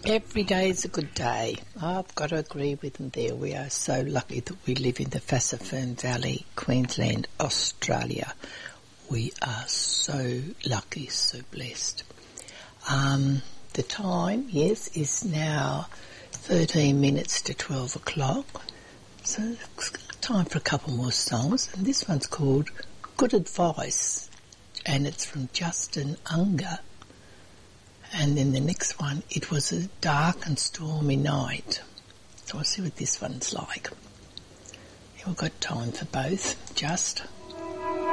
Every day is a good day. I've got to agree with them there. We are so lucky that we live in the Fassifern Valley, Queensland, Australia. We are so lucky, so blessed. The time, yes, is now 13 minutes to 12 o'clock. So it's time for a couple more songs. And this one's called Good Advice. And it's from Justin Unger. And then the next one, It Was a Dark and Stormy Night. So I'll see what this one's like. We've got time for both, just.